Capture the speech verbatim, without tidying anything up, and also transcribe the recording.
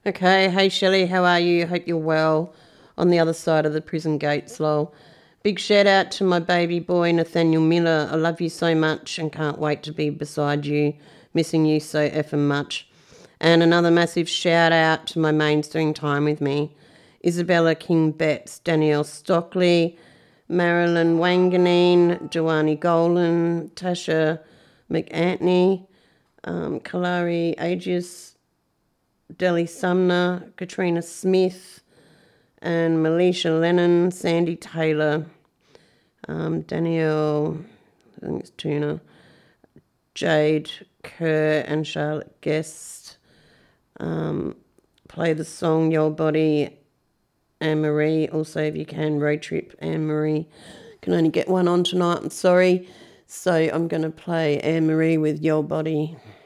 Okay, hey Shelley, how are you? Hope you're well on the other side of the prison gates, lol. Big shout out to my baby boy Nathaniel Miller. I love you so much and can't wait to be beside you. Missing you so effing much. And another massive shout out to my mains doing time with me. Isabella King Betts, Danielle Stockley, Marilyn Wanganeen, Joanne Golan, Tasha McAntney, um, Kalari Aegis, Deli Sumner, Katrina Smith, and Melisha Lennon, Sandy Taylor, um, Danielle, I think it's Tuna, Jade Kerr, and Charlotte Guest. Um, play the song Your Body, Anne Marie. Also, if you can, Road Trip, Anne Marie. Can only get one on tonight, I'm sorry. So I'm going to play Anne Marie with Your Body.